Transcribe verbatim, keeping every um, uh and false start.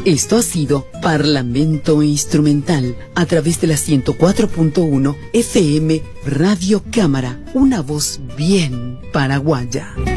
Esto ha sido Parlamento Instrumental a través de la ciento cuatro punto uno F M Radio Cámara, una voz bien paraguaya.